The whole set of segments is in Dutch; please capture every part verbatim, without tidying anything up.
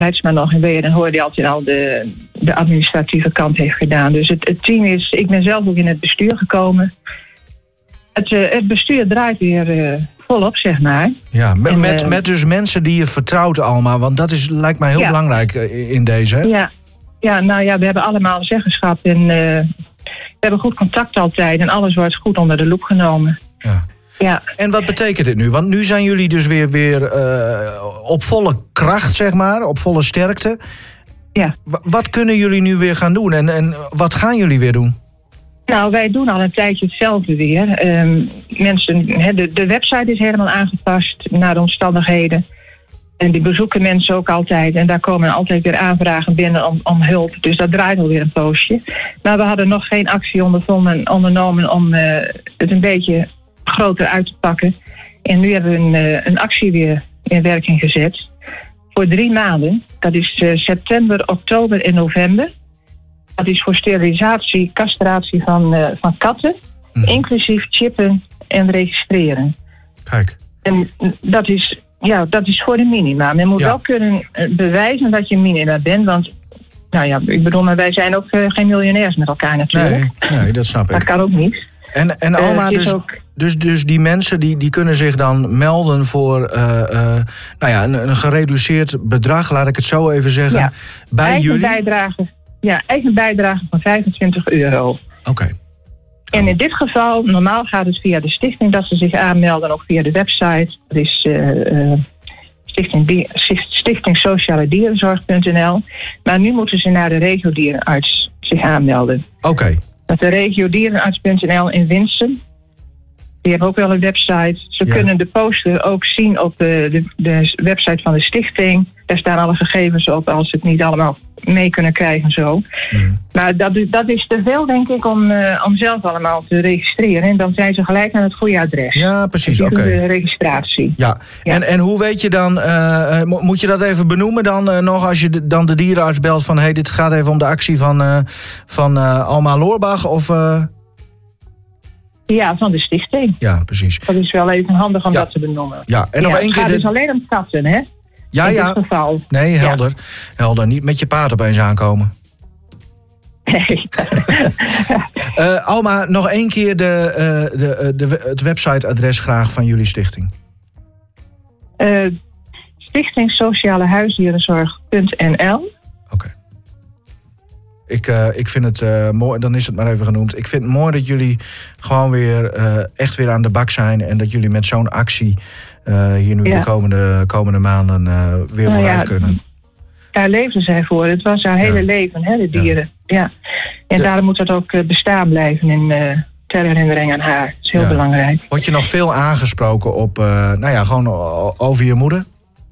Leidsma nog in weer. Dan hoorde je altijd al de, de administratieve kant heeft gedaan. Dus het, het team is... Ik ben zelf ook in het bestuur gekomen. Het, uh, het bestuur draait weer uh, volop, zeg maar. Ja, met, en, uh, met, met dus mensen die je vertrouwt, Alma. Want dat is, lijkt mij heel ja. belangrijk in deze, hè? Ja. ja, nou ja, we hebben allemaal zeggenschap. En uh, we hebben goed contact altijd. En alles wordt goed onder de loep genomen. Ja. Ja. En wat betekent dit nu? Want nu zijn jullie dus weer, weer uh, op volle kracht, zeg maar. Op volle sterkte. Ja. W- wat kunnen jullie nu weer gaan doen? En, en wat gaan jullie weer doen? Nou, wij doen al een tijdje hetzelfde weer. Um, mensen, he, de, de website is helemaal aangepast naar de omstandigheden. En die bezoeken mensen ook altijd. En daar komen altijd weer aanvragen binnen om, om hulp. Dus dat draait alweer een poosje. Maar we hadden nog geen actie ondervonden, ondernomen om uh, het een beetje groter uit te pakken. En nu hebben we een, uh, een actie weer in werking gezet. Voor drie maanden. Dat is uh, september, oktober en november. Dat is voor sterilisatie, castratie van, uh, van katten. Mm. Inclusief chippen en registreren. Kijk. En dat is, ja, dat is voor de minima. Men moet ja. wel kunnen bewijzen dat je minima bent. Want, nou ja, ik bedoel, maar wij zijn ook uh, geen miljonairs met elkaar natuurlijk. Nee, nee dat snap ik. Dat kan ook niet. En, en Alma, uh, dus, ook... dus, dus die mensen die, die kunnen zich dan melden voor uh, uh, nou ja, een, een gereduceerd bedrag, laat ik het zo even zeggen, ja. bij eigen jullie? Bijdrage, ja, eigen bijdrage van vijfentwintig euro. Oké. Okay. En in dit geval, normaal gaat het via de stichting dat ze zich aanmelden, ook via de website. Dat is uh, uh, stichting, stichting Sociale Dierenzorg punt n l. Maar nu moeten ze naar de regiodierenarts zich aanmelden. Oké. Okay. Dat de regiodierenarts punt n l in Winsum. Die hebben ook wel een website. Ze ja. kunnen de poster ook zien op de, de, de website van de stichting. Daar staan alle gegevens op als ze het niet allemaal mee kunnen krijgen zo. Mm. Maar dat, dat is te veel, denk ik, om, uh, om zelf allemaal te registreren. En dan zijn ze gelijk aan het goede adres. Ja, precies. Oké. Okay. De registratie. Ja. ja. En, en hoe weet je dan, uh, moet je dat even benoemen dan uh, nog als je de, dan de dierenarts belt van, hé, hey, dit gaat even om de actie van, uh, van uh, Alma Loorbach of... Uh... Ja, van de stichting. Ja, precies. Dat is wel even handig om ja. dat te benoemen. Ja, en nog ja, één keer... Het gaat de... dus alleen om katten, hè? Ja, in ja. dit geval. Nee, helder. Ja. Helder. Niet met je paard opeens aankomen. Nee. uh, Alma, nog één keer de, uh, de, de, het websiteadres graag van jullie stichting. Uh, Stichting Sociale Huisdierenzorg punt n l. Oké. Okay. Ik, uh, ik vind het uh, mooi, dan is het maar even genoemd. Ik vind het mooi dat jullie gewoon weer uh, echt weer aan de bak zijn. En dat jullie met zo'n actie uh, hier nu ja. de komende, komende maanden uh, weer nou vooruit ja, kunnen. Daar leefden zij voor. Het was haar ja. hele leven, hè, de dieren. Ja. ja. En de... daarom moet dat ook uh, bestaan blijven in uh, ter herinnering aan haar. Dat is heel ja. belangrijk. Word je nog veel aangesproken op, uh, nou ja, gewoon over je moeder?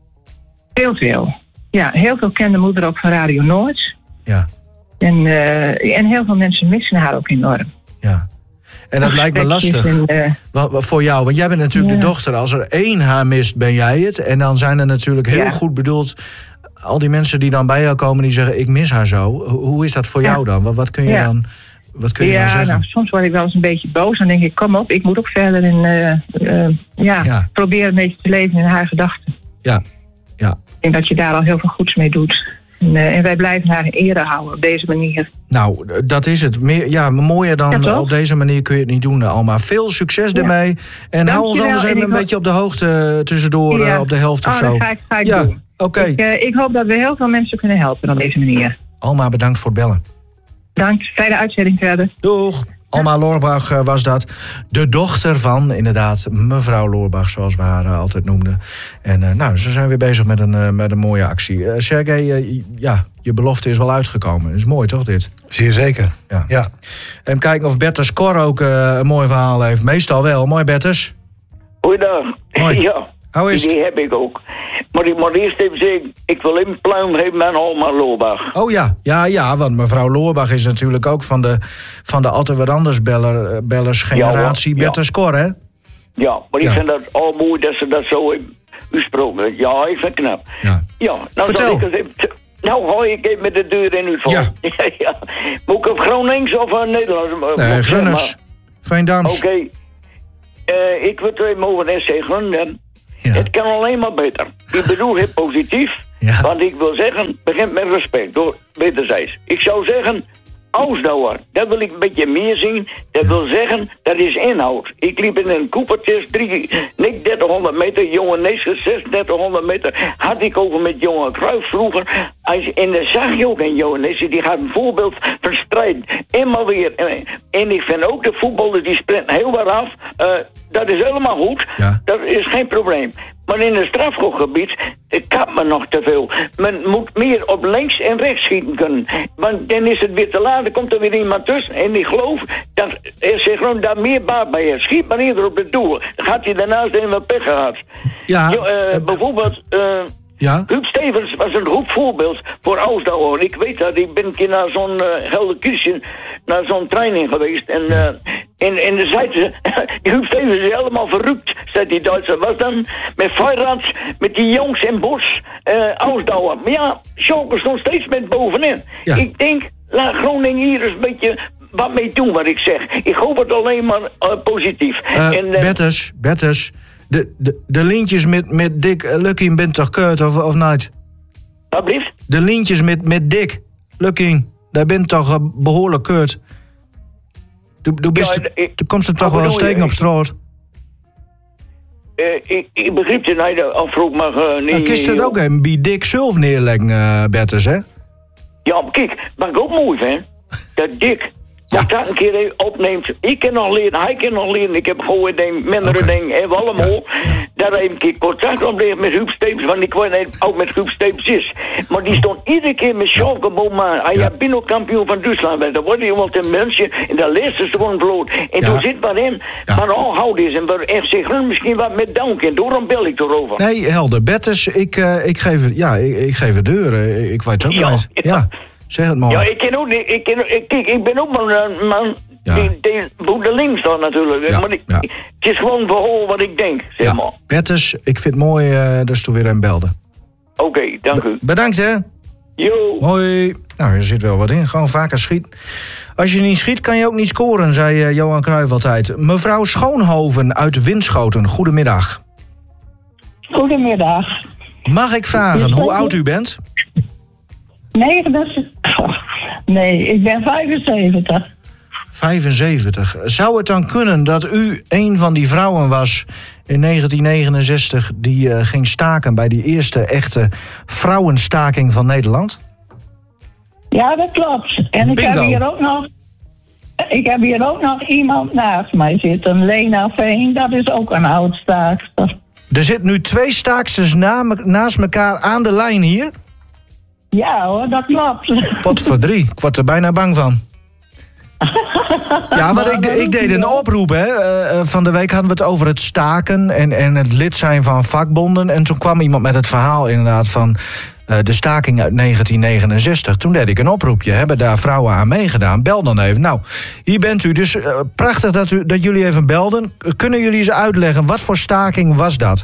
Heel veel. Ja, heel veel kende moeder ook van Radio Noord. Ja. En, uh, en heel veel mensen missen haar ook enorm. Ja. En dat Ach, lijkt me lastig en, uh, voor jou. Want jij bent natuurlijk ja. de dochter. Als er één haar mist, ben jij het. En dan zijn er natuurlijk heel ja. goed bedoeld... al die mensen die dan bij jou komen die zeggen... ik mis haar zo. Hoe is dat voor ja. jou dan? Wat, wat kun je, ja. dan, wat kun je ja, dan zeggen? Nou, soms word ik wel eens een beetje boos. Dan denk ik, kom op, ik moet ook verder. En uh, uh, ja, ja. probeer een beetje te leven in haar gedachten. Ja. ja. Ik denk dat je daar al heel veel goeds mee doet. En, uh, en wij blijven haar in ere houden op deze manier. Nou, dat is het. Meer, ja, mooier dan ja, op deze manier kun je het niet doen, Alma. Veel succes ja. ermee. En Dank hou ons anders even een ho- beetje op de hoogte tussendoor, ja. uh, op de helft oh, of zo. Dat ga ik, ga ik ja. doen. Oké. Ik, uh, ik hoop dat we heel veel mensen kunnen helpen op deze manier. Alma, bedankt voor het bellen. Dank. Fijne uitzending verder. Doeg. Alma Loorbach uh, was dat. De dochter van, inderdaad, mevrouw Loorbach, zoals we haar uh, altijd noemden. En uh, nou, ze zijn weer bezig met een, uh, met een mooie actie. Uh, Sergej, uh, ja, je belofte is wel uitgekomen. Is mooi, toch, dit? Zeer zeker, ja. ja. En kijken of Bertus Kor ook uh, een mooi verhaal heeft. Meestal wel. Mooi, Bertus. Goeiedag. Mooi. Ja, Hoe is het? die heb ik ook. Maar ik moet eerst even zeggen, ik wil een pluim geven aan Alma Loorbach. Oh ja, ja, ja, want mevrouw Loorbach is natuurlijk ook van de, van de Altijd Wat Anders beller, bellers generatie ja, Bertus ja. Kor, hè? Ja, maar ik ja. vind dat al mooi dat ze dat zo hebben gesproken. Ja, ik vind het knap. Ja, ja nou vertel. Ik even, nou gooi ik even met de deur in uw vol. Ja. ja, ja. Moet ik op Gronings of uh, Nederlands? Nee, Grunners. Fijn dans. Oké. Okay. Uh, ik wil twee mogen zeggen, Grunnen. Ja. Het kan alleen maar beter. Ik bedoel heel positief. Ja. Want ik wil zeggen, het begint met respect, door wederzijds. Ik zou zeggen, ausdauer, dat wil ik een beetje meer zien. Dat wil zeggen, dat is inhoud. Ik liep in een Coopertest, dertighonderd meter, jonge Neeske, zesentdertighonderd meter. Had ik over met jonge Cruijff vroeger. En dan zag je ook een jonge Neeske, die gaat een voorbeeld van strijd. Eenmaal weer. En ik vind ook de voetballers, die sprinten heel wat af. Uh, dat is helemaal goed. Ja. Dat is geen probleem. Maar in het strafschopgebied kapt men nog te veel. Men moet meer op links en rechts schieten kunnen. Want dan is het weer te laat, dan komt er weer iemand tussen. En ik geloof dat er zich gewoon daar meer baat bij heeft. Schiet maar eerder op het doel. Dan gaat hij daarnaast een wat pech gehad. Ja. Jo, uh, bijvoorbeeld... Uh, Ja? Huub Stevens was een goed voorbeeld voor Ausdauer. Ik weet dat, ik ben een keer naar zo'n uh, Gelderkirchen, naar zo'n training geweest. En, uh, en, en de zei ze, Huub Stevens is helemaal verrukt, zei die Duitser. Was dan met Feirad, met die jongens in Bos, uh, Ausdauer. Maar ja, Schalke stond steeds met bovenin. Ja. Ik denk, laat Groningen hier eens een beetje wat mee doen wat ik zeg. Ik hoop het alleen maar uh, positief. Uh, en, uh, Bertus, Bertus. De, de, de lintjes met, met Dick uh, Lukien bent toch keurt of, of niet? Wat blieft? De lintjes met, met Dick Lukien, daar bent toch uh, behoorlijk keurt. Toen komt ze toch wel een steken op straat. Uh, ik, ik begreep het niet, de afvroeg, maar uh, niet... Dan kist het ook even bij Dick zelf neerleggen, uh, Bertus, hè? Ja, maar kijk, wat ik ook mooi vind, dat Dick... Ja. Dat een keer opneemt. Ik kan nog leren, hij kan nog leren. Ik heb gewoon denk, mindere Okay. dingen, hebben we allemaal. Ja. Ja. Dat hij een keer contact opneemt met Huub Stevens, want ik weet niet ook met Huub Stevens is. Maar die stond iedere keer met Schalke bovenaan. Hij Ja. had binnenkampioen van Duitsland. Dan wordt hij iemand een mensje in de laatste seconde verloren. En Ja. toen zit wat in, Ja. van oh, houd eens. En waar F C Groningen misschien wat met Downkin. Daarom bel ik erover. Nee, helder. Bertus, ik, uh, ik geef het, ja, ik, ik geef het deur. Uh, ik weet het ook Ja. niet. Ja. ja, zeg het maar. Ja, ik ken ook niet. Ik, ken, ik, kijk, ik ben ook maar een man. Ja. Die, die moet de links dan natuurlijk. Ja, Maar ik, ja. het is gewoon verhoor wat ik denk, zeg Ja. maar. Bertus, ik vind het mooi uh, dat je weer een belde. Oké, okay, dank u. Bedankt, hè. Jo. Hoi. Nou, er zit wel wat in. Gewoon vaker schieten. Als je niet schiet, kan je ook niet scoren, zei uh, Johan Cruijff altijd. Mevrouw Schoonhoven uit Winschoten, goedemiddag. Goedemiddag. Mag ik vragen hoe oud u bent? negenenzeventig. Nee, ik ben vijfenzeventig. vijfenzeventig. Zou het dan kunnen dat u een van die vrouwen was in negentien negenenzestig... die uh, ging staken bij die eerste echte vrouwenstaking van Nederland? Ja, dat klopt. En ik Bingo. heb hier ook nog... Ik heb hier ook nog iemand naast mij zitten. Lena Veen, dat is ook een oud-staakster. Er zitten nu twee staaksters na, naast elkaar aan de lijn hier. Ja hoor, dat klopt. Pot voor drie. Ik word er bijna bang van. Ja, want ik, ik deed een oproep, hè. Uh, van de week hadden we het over het staken en, en het lid zijn van vakbonden. En toen kwam iemand met het verhaal inderdaad van uh, de staking uit negentien negenenzestig. Toen deed ik een oproepje. Hebben daar vrouwen aan meegedaan? Bel dan even. Nou, hier bent u. Dus uh, prachtig dat, u, dat jullie even belden. Kunnen jullie eens uitleggen, wat voor staking was dat?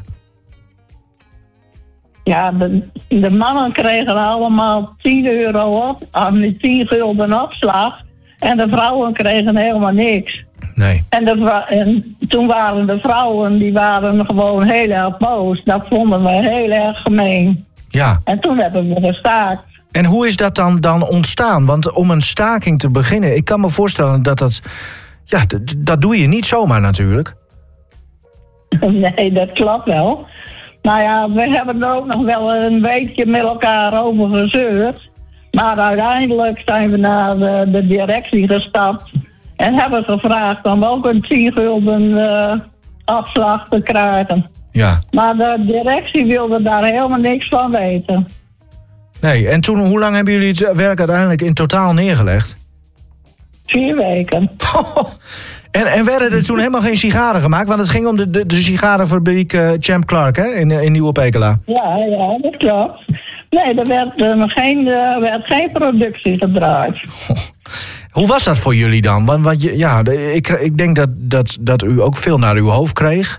Ja, de, de mannen kregen allemaal tien euro op, aan die tien gulden opslag. En de vrouwen kregen helemaal niks. Nee. En, de, en toen waren de vrouwen, die waren gewoon heel erg boos. Dat vonden we heel erg gemeen. Ja. En toen hebben we gestaakt. En hoe is dat dan, dan ontstaan? Want om een staking te beginnen, ik kan me voorstellen dat dat... Ja, d- dat doe je niet zomaar natuurlijk. Nee, dat klopt wel. Nou ja, we hebben er ook nog wel een weekje met elkaar over gezeurd. Maar uiteindelijk zijn we naar de, de directie gestapt. En hebben gevraagd om ook een tien gulden uh, afslag te krijgen. Ja. Maar de directie wilde daar helemaal niks van weten. Nee, en toen, hoe lang hebben jullie het werk uiteindelijk in totaal neergelegd? Vier weken. en, en werden er toen helemaal geen sigaren gemaakt? Want het ging om de, de, de sigarenfabriek uh, Champ Clark, hè? In, in Nieuwe Pekela. Ja, ja, dat klopt. Nee, er werd, uh, geen, uh, werd geen productie gedraaid. Hoe was dat voor jullie dan? Want, want je, ja, ik, ik denk dat, dat, dat u ook veel naar uw hoofd kreeg.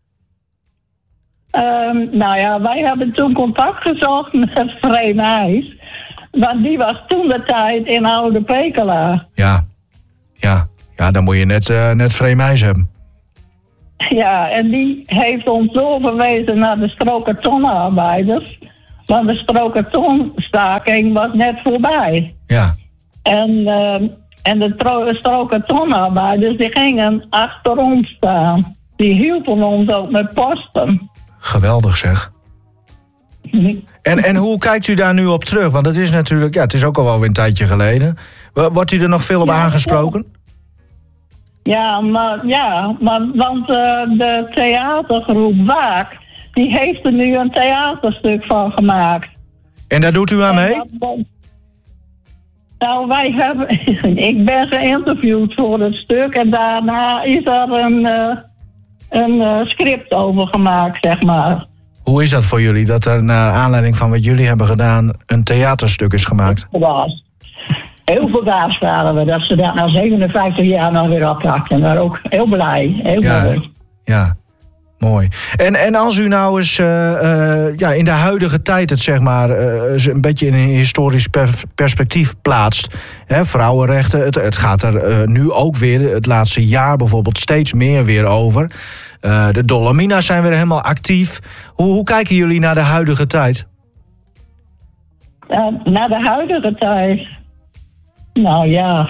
Um, nou ja, wij hebben toen contact gezocht met Vreemijs. Want die was toen de tijd in Oude Pekela. Ja, ja, ja, dan moet je net, uh, net Vreemijs hebben. Ja, en die heeft ons doorverwezen naar de strokertonnenarbeiders. Want de strokertonstaking was net voorbij. Ja. En, uh, en de tro- strokertonarbeiders die gingen achter ons staan. Die hielpen ons ook met posten. Geweldig zeg. En, en hoe kijkt u daar nu op terug? Want het is natuurlijk, ja, het is ook al wel weer een tijdje geleden. Wordt u er nog veel op ja, aangesproken? Ja, maar, ja maar, want uh, de theatergroep Waak, die heeft er nu een theaterstuk van gemaakt. En daar doet u aan mee? Dat, nou, wij hebben, ik ben geïnterviewd voor het stuk en daarna is er een, uh, een uh, script over gemaakt, zeg maar. Hoe is dat voor jullie, dat er naar aanleiding van wat jullie hebben gedaan een theaterstuk is gemaakt? Verbaasd. Heel verbaasd waren we dat ze dat na zevenenvijftig jaar nog weer oppakten. Maar ook heel blij, heel ja, mooi. Ja, mooi. En, en als u nou eens uh, uh, ja, in de huidige tijd het zeg maar uh, een beetje in een historisch per- perspectief plaatst. Hè, vrouwenrechten, het, het gaat er uh, nu ook weer, het laatste jaar bijvoorbeeld, steeds meer weer over. Uh, de Dolomina's zijn weer helemaal actief. Hoe, hoe kijken jullie naar de huidige tijd? Uh, naar de huidige tijd? Nou ja.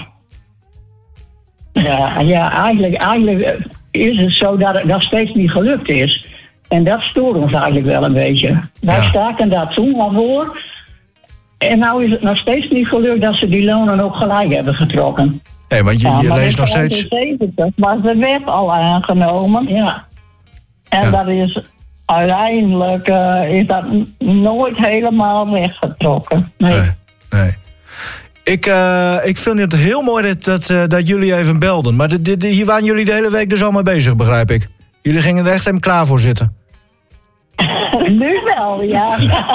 Ja, ja eigenlijk, eigenlijk is het zo dat het nog steeds niet gelukt is. En dat stoort ons eigenlijk wel een beetje. Wij ja. staken daar toen al voor. En nou is het nog steeds niet gelukt dat ze die lonen ook gelijk hebben getrokken. Nee, want je, je ja, leest nog steeds... zeventig was de wet al aangenomen, ja. En ja. dat is uiteindelijk uh, is dat nooit helemaal weggetrokken. Nee. nee, nee. Ik, uh, ik vind het heel mooi dat, dat, uh, dat jullie even belden. Maar de, de, de, hier waren jullie de hele week dus al mee bezig, begrijp ik. Jullie gingen er echt even klaar voor zitten. Nu wel, ja.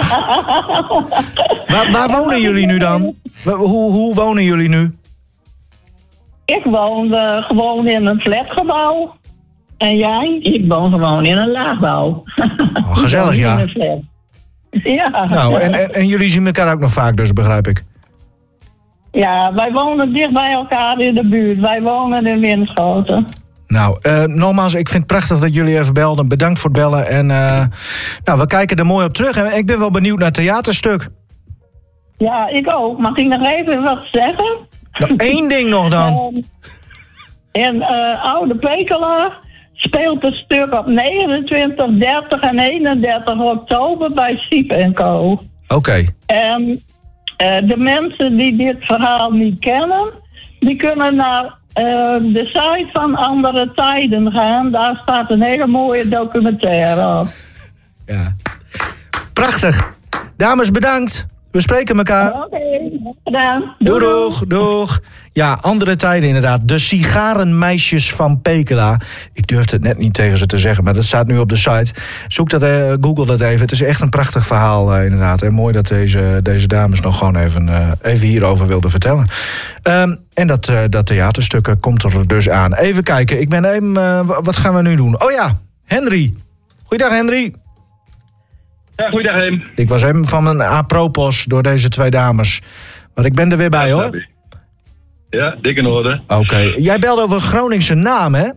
waar, waar wonen jullie nu dan? Hoe, hoe wonen jullie nu? Ik woon uh, gewoon in een flatgebouw. En jij? Ik woon gewoon in een laagbouw. Oh, gezellig, ja. Ja. Nou, en, en, en jullie zien elkaar ook nog vaak dus, begrijp ik. Ja, wij wonen dicht bij elkaar in de buurt. Wij wonen in Winschoten. Nou, uh, nogmaals, ik vind het prachtig dat jullie even belden. Bedankt voor het bellen. En uh, nou, we kijken er mooi op terug. En ik ben wel benieuwd naar het theaterstuk. Ja, ik ook. Mag ik nog even wat zeggen? Nou, één ding nog dan. Um, in uh, Oude Pekela speelt het stuk op negenentwintig, dertig en eenendertig oktober bij Siep en Co. Oké. Okay. En uh, de mensen die dit verhaal niet kennen, die kunnen naar uh, de site van Andere Tijden gaan. Daar staat een hele mooie documentaire op. Ja. Prachtig. Dames, bedankt. We spreken elkaar. Oké, okay, gedaan. Doei, doeg, doeg. Ja, Andere Tijden inderdaad. De sigarenmeisjes van Pekela. Ik durfde het net niet tegen ze te zeggen, maar dat staat nu op de site. Zoek dat, uh, Google dat even. Het is echt een prachtig verhaal uh, inderdaad. En mooi dat deze, deze dames nog gewoon even, uh, even hierover wilden vertellen. Um, en dat, uh, dat theaterstuk komt er dus aan. Even kijken, ik ben even... Uh, wat gaan we nu doen? Oh ja, Henry. Goeiedag, Henry. Ja, goeiedag, Hem. Ik was hem van een apropos door deze twee dames. Maar ik ben er weer bij, hoor. Ja, dik in orde. Oké. Okay. Jij belde over een Groningse naam, hè?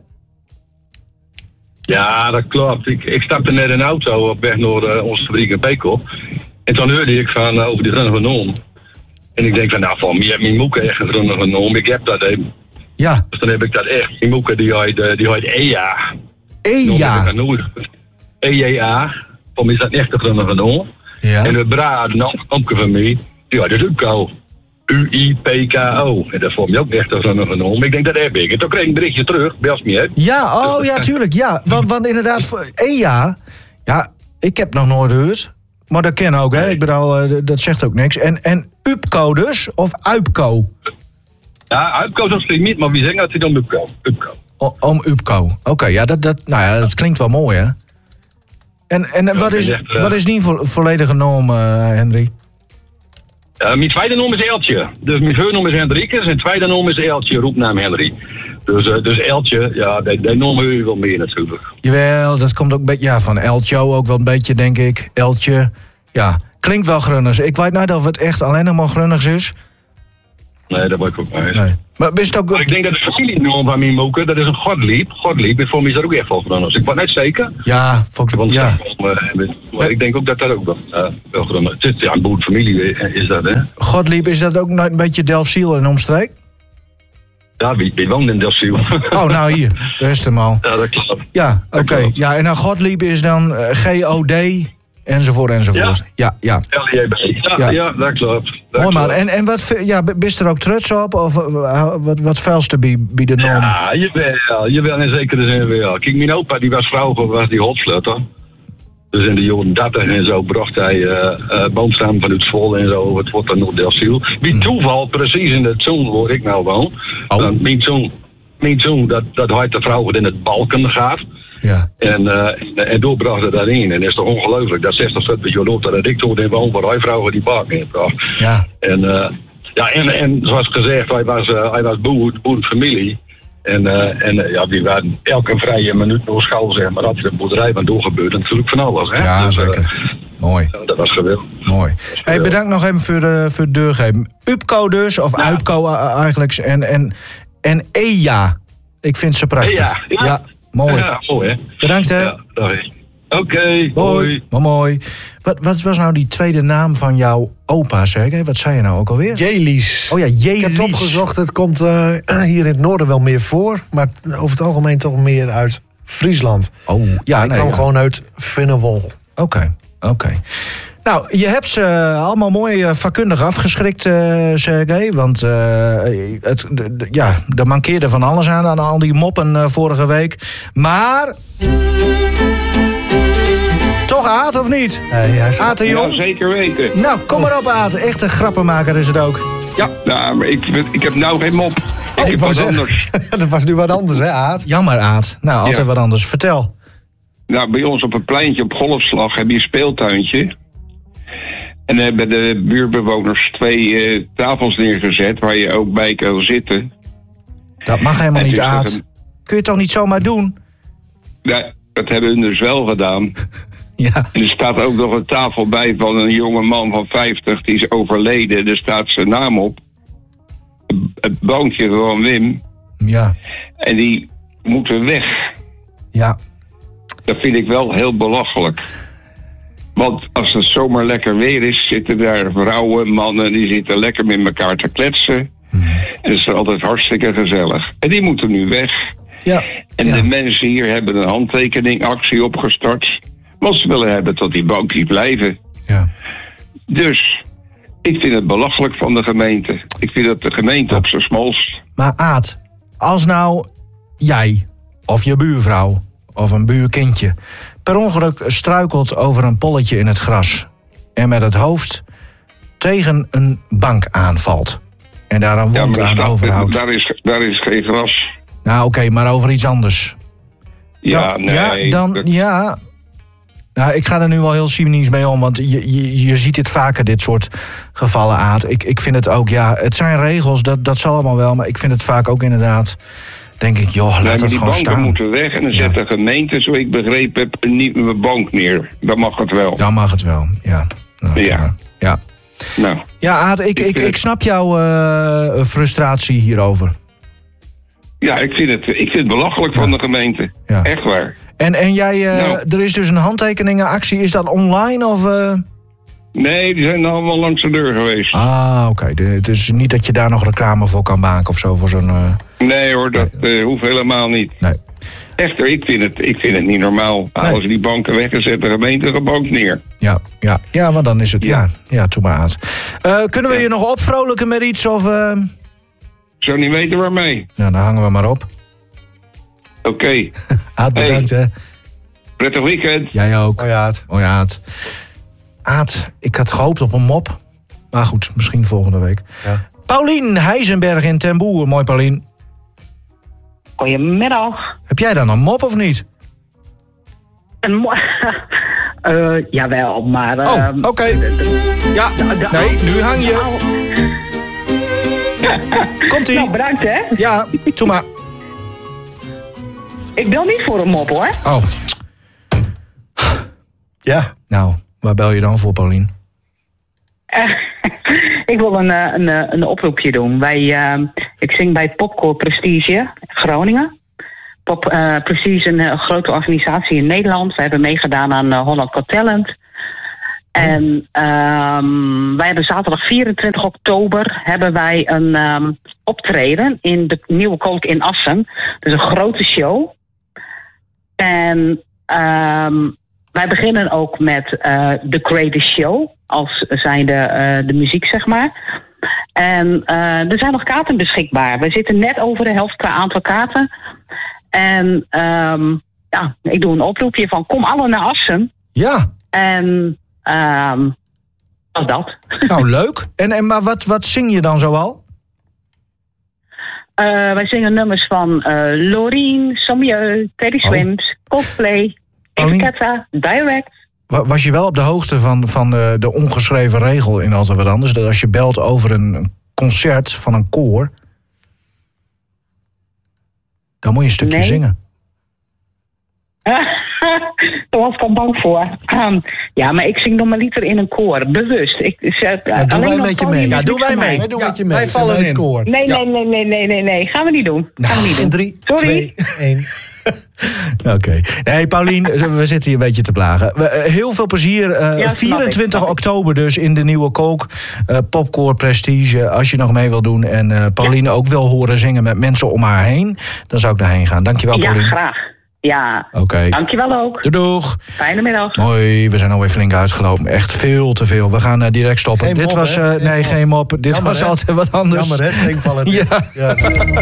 Ja, dat klopt. Ik, ik stapte net in een auto op weg naar uh, onze fabriek in Pekel. En toen hoorde ik van uh, over die Grunnige Noom. En ik denk van, nou, van mij heb mijn moeke echt een Grunnige Noom. Ik heb dat even. Ja. Dus dan heb ik dat echt. Mijn moeke, die heet, uh, die heet E A. E A? E J A. Voor mij is dat echt een Grunnige Noom. Ja. En de braad, een omke van mij, ja, dat is Upco. U I P K O. En dat vond je ook echt een Grunnige Noom. Ik denk, dat heb ik. En toen kreeg ik een berichtje terug, bel me, hè. Ja, oh ja, tuurlijk, ja. Want, want inderdaad, E A, ja, ik heb nog nooit gehoord. Maar dat ken ook, hè. Ik bedoel, uh, dat zegt ook niks. En, en Upco dus, of Uipco? Ja, Upco dat klinkt niet, maar wie zeggen dat hij dan Upco? Upco. O, om Upco. Oké, okay, ja, dat, dat, nou ja, dat klinkt wel mooi, hè. En, en ja, wat, is, echt, uh, wat is die vo- volledige naam, uh, Henry? Uh, mijn tweede naam is Eltje. Dus mijn voornaam is Hendrikus en tweede naam is Eltje, roepnaam Henry. Dus, uh, dus Eltje, ja, die, die noemen we wel meer natuurlijk. Jawel, dat komt ook een beetje, ja, van Eltjo ook wel een beetje, denk ik. Eltje, ja, klinkt wel Grunners. Ik weet niet of het echt alleen nog maar Grunners is. Nee, dat weet ik ook niet. Nee. Maar, is het ook... maar ik denk dat de familienorm van mijn moeke, dat is een Godliep. Godliep, en voor mij is dat ook echt wel gedaan. Dus ik was net zeker. Ja, volgens ja. ja. Maar ik denk ook dat dat ook wel, uh, wel gedaan is. Het is ja, een boerenfamilie is dat, hè. Godliep, is dat ook een beetje Delfziel en omstreek? Ja, wie, wie woont in Delfziel? Oh, nou hier, de rest hem al. Ja, dat klopt. Ja, oké. Okay. Ja, en dan Godliep is dan uh, G O D... enzovoort, enzovoort. Ja, ja. ja. L J B. Ja, ja. ja, dat klopt. Dat Mooi man. En, en wat, ja, bist er ook trots op? Of wat, wat vuilste bij, bij de norm? Ja, jawel. Jawel, in zekere zin wel. Kijk, mijn opa, die was vroeger was die hotslutter. Dus in de jaren dertig en zo bracht hij uh, uh, boomstammen vanuit Zwolle en zo. Het wordt dan nog Delfziel. Bij hmm. toeval, precies in het zoon waar ik nou woon. Oh. Uh, mijn zoon, mijn zoon dat, dat had de vrouw in het balken gaat. Ja. En, uh, en, en doorbracht het daarin. En het is toch ongelooflijk dat zestig zeventig jaar loopt dat ik toen in woon waar hij vrouwen die balken in bracht. Ja. En, uh, ja, en, en zoals gezegd, hij was, uh, hij was boer, boerenfamilie. En, uh, en uh, ja, die waren elke vrije minuut door schouw, zeg maar, had er een boerderij van doorgebeurd. En natuurlijk van alles, hè. Ja, dus, zeker. Uh, Mooi. Ja, dat was geweldig. Mooi. Hey, bedankt nog even voor, uh, voor het deurgeven. Upco dus, of ja. Upco eigenlijk. En, en, en E J A. Ik vind ze prachtig. Ja, ja. ja. Mooi. Ja, mooi hè. Bedankt hè. Ja, Oké, okay, hoi. Mooi. mooi. Wat, wat was nou die tweede naam van jouw opa, zeg? Wat zei je nou ook alweer? Jelies. Oh ja, Jelies. Ik heb het opgezocht, het komt uh, hier in het noorden wel meer voor, maar over het algemeen toch meer uit Friesland. Oh, ja. Hij nee, kwam ja. gewoon uit Vinnewol. Oké, okay, oké. Okay. Nou, je hebt ze allemaal mooi uh, vakkundig afgeschrikt, uh, Sergej. Want uh, het, de, de, ja, er mankeerde van alles aan, aan al die moppen uh, vorige week. Maar... Toch Aad, of niet? Nee, hij is... Aad de Jong? Ja, zeker weten. Nou, kom maar op Aad. Echt een grappenmaker is het ook. Ja. Nou, maar ik, ik heb nou geen mop. Ik oh, heb ik wat zeggen, anders. Dat was nu wat anders, hè, Aad? Jammer, Aad. Nou, altijd ja. wat anders. Vertel. Nou, bij ons op een pleintje op Golfslag heb je een speeltuintje. En dan hebben de buurtbewoners twee uh, tafels neergezet waar je ook bij kan zitten. Dat mag helemaal en niet, Aad. Een... Kun je toch niet zomaar doen? Ja, dat hebben hun dus wel gedaan. Ja. En er staat ook nog een tafel bij van een jonge man van vijftig, die is overleden. Er staat zijn naam op. Het boontje van Wim. Ja. En die moeten weg. Ja. Dat vind ik wel heel belachelijk. Want als het zomaar lekker weer is, zitten daar vrouwen, mannen, die zitten lekker met elkaar te kletsen. Hmm. En het is altijd hartstikke gezellig. En die moeten nu weg. Ja. En ja. de mensen hier hebben een handtekeningactie opgestart. Want ze willen hebben tot die bankjes blijven. Ja. Dus ik vind het belachelijk van de gemeente. Ik vind dat de gemeente ja. op zijn smalst. Maar Aad, als nou jij of je buurvrouw of een buurkindje per ongeluk struikelt over een polletje in het gras en met het hoofd tegen een bank aanvalt en daar een wond ja, aan staat, overhoudt. Daar is, daar is geen gras. Nou oké, okay, maar over iets anders. Ja, dan, nee. Ja, dan, dat... ja. Nou, ik ga er nu wel heel cynisch mee om, want je, je, je ziet dit vaker, dit soort gevallen, Aad. Ik, ik vind het ook, ja, het zijn regels, dat, dat zal allemaal wel, maar ik vind het vaak ook inderdaad, denk ik, joh, laat nee, het gewoon staan. Die banken moeten weg en dan ja. zet de gemeente, zo ik begrepen heb, een nieuwe bank neer. Dan mag het wel. Dan mag het wel, ja. Nou, ja. Ja. Nou, ja, Aad, ik, ik, ik, ik snap jouw uh, frustratie hierover. Ja, ik vind het, ik vind het belachelijk ja. van de gemeente. Ja. Echt waar. En, en jij, uh, nou. er is dus een handtekeningenactie. Is dat online of... Uh... Nee, die zijn allemaal langs de deur geweest. Ah, oké. Okay. Het is niet dat je daar nog reclame voor kan maken of zo voor zo'n... Uh... Nee hoor, dat nee. uh, hoeft helemaal niet. Nee. Echter, ik vind het, ik vind het niet normaal. Nee. Als die banken weggezetten, de gemeente een bank neer. Ja, ja. ja, want dan is het... Ja, ja, ja toe maar aan. Uh, kunnen we ja. je nog opvrolijken met iets of... Uh... Ik zou niet weten waarmee. Nou, dan hangen we maar op. Oké. Okay. Aad, bedankt hey. hè. Prettig weekend. Jij ook. Hoi Aad. Hoi Aad. Aad, ik had gehoopt op een mop. Maar goed, misschien volgende week. Ja. Paulien Heizenberg in Ten Boer. Mooi Paulien. Goedemiddag. Heb jij dan een mop of niet? Een mop? uh, jawel, maar... Uh, oh, oké. Okay. Ja, nee, nu hang je. Komt-ie. Nou, bedankt hè. Ja, doe maar. Ik bel niet voor een mop hoor. Oh. Ja. Nou, waar bel je dan voor, Paulien? Uh, ik wil een, een, een oproepje doen. Wij, uh, ik zing bij Popcore Prestige Groningen. Pop uh, Prestige, een uh, grote organisatie in Nederland. We hebben meegedaan aan uh, Holland Got Talent. En um, wij hebben zaterdag vierentwintig oktober hebben wij een um, optreden in de Nieuwe Kolk in Assen. Dus een grote show. En um, wij beginnen ook met uh, The Greatest Show. Als zijnde uh, de muziek, zeg maar. En uh, er zijn nog kaarten beschikbaar. We zitten net over de helft qua aantal kaarten. En um, ja, ik doe een oproepje van kom alle naar Assen. Ja. En um, was dat. Nou, leuk. En, en maar wat, wat zing je dan zoal? Uh, wij zingen nummers van uh, Loreen, Sommieu, Teddy Oh. Swims, Coldplay, Etiketta, Direct. Was je wel op de hoogte van, van de, de ongeschreven regel in Altijd Wat Anders? Dat als je belt over een concert van een koor, dan moet je een stukje Nee. zingen. Daar was ik al bang voor. Um, ja, maar ik zing normaliter in een koor, bewust. Ik, uh, Ja, doen wij met je mee. Ja, doen wij mee. Wij doen Ja, met je mee. wij Zijn vallen het in. koor. Nee, Ja. nee, nee, nee, nee, nee, nee. Gaan we niet doen. Gaan we niet doen. In drie, Sorry. twee, één. Oké. Okay. Nee, Paulien, we zitten hier een beetje te plagen. We, uh, heel veel plezier. Uh, Ja, snap ik, vierentwintig snap ik. oktober dus in de Nieuwe Kolk. Uh, Popcore Prestige, als je nog mee wil doen. En uh, Paulien ja. ook wil horen zingen met mensen om haar heen. Dan zou ik daarheen gaan. Dankjewel, Ja, Paulien. graag. Ja, Oké. Okay. dankjewel ook. Doei, doeg. Fijne middag. Mooi, we zijn alweer flink uitgelopen. Echt veel te veel. We gaan uh, direct stoppen. Geen Dit mop, was, uh, hè? Geen nee, mop. geen mop. Dit Jammer, was hè? altijd wat anders. Jammer, hè? Drinkvallen. Ja. Ja.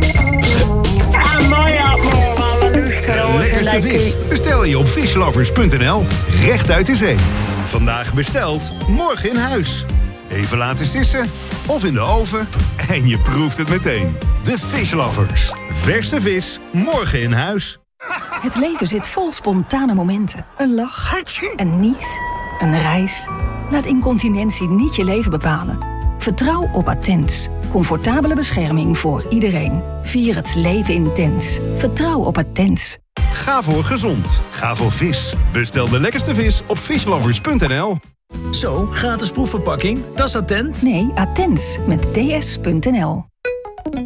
Lekkerste vis bestel je op fishlovers punt n l. Rechtuit de zee. Vandaag besteld, morgen in huis. Even laten sissen of in de oven en je proeft het meteen. De Fishlovers. Verse vis, morgen in huis. Het leven zit vol spontane momenten. Een lach, een nies, een reis. Laat incontinentie niet je leven bepalen. Vertrouw op Attens. Comfortabele bescherming voor iedereen. Vier het leven intens. Vertrouw op Attens. Ga voor gezond. Ga voor vis. Bestel de lekkerste vis op fishlovers punt n l. Zo, gratis proefverpakking. Dat is attent. Nee, Attens met ds punt n l.